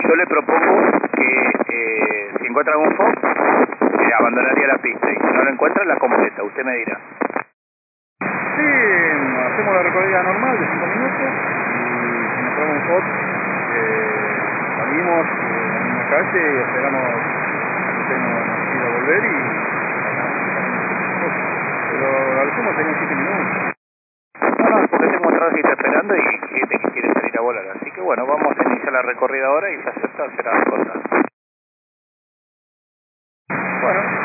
yo le propongo que si encuentra algún Fox, abandonaría la pista, y si no lo encuentra, la completa, usted me dirá. Sí, hacemos la recorrida normal de 5 minutos, y si encontramos un Fox, salimos en la misma calle y esperamos a que usted nos quiera volver y pero al sumo serían 7 minutos. No, porque tengo un tránsito esperando y gente que quiere salir a volar, así que bueno, vamos a iniciar la recorrida ahora y si acepta será cosa. Bueno.